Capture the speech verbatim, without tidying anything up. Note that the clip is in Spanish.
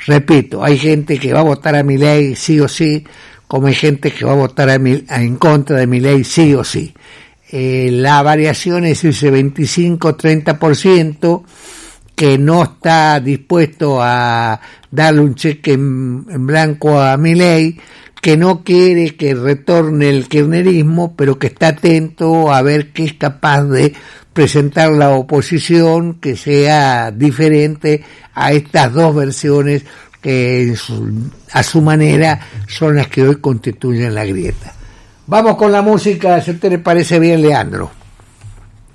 Repito, hay gente que va a votar a Milei sí o sí, como hay gente que va a votar a mi, a, en contra de Milei sí o sí. Eh, la variación es ese veinticinco a treinta por ciento que no está dispuesto a darle un cheque en, en blanco a Milei, que no quiere que retorne el kirchnerismo, pero que está atento a ver qué es capaz de presentar la oposición que sea diferente a estas dos versiones que a su manera son las que hoy constituyen la grieta. Vamos con la música, si a usted le parece bien, Leandro.